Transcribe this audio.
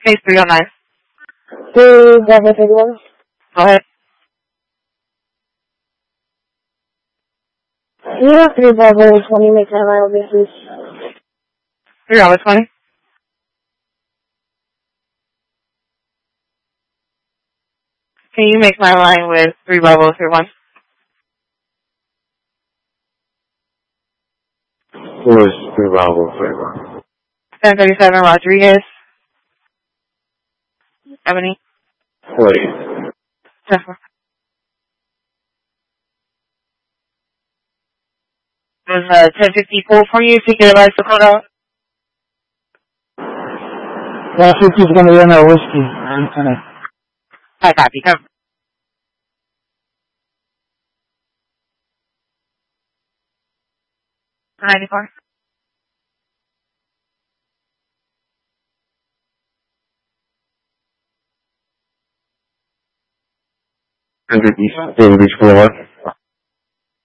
Case 309. 2 Bravo 31. Go ahead. You have 3 Bravo 20, make that line over, please. 3 Bravo 20. Can you make my line with 3 Bravo 31? Who is 3 Bravo 31? 1037 Rodriguez. Ebony. Wait. Jennifer. Was 1050 pull for you to get a license code out? 150 is going to be on our whiskey. I copy. Cover. 94. East Beach Boulevard.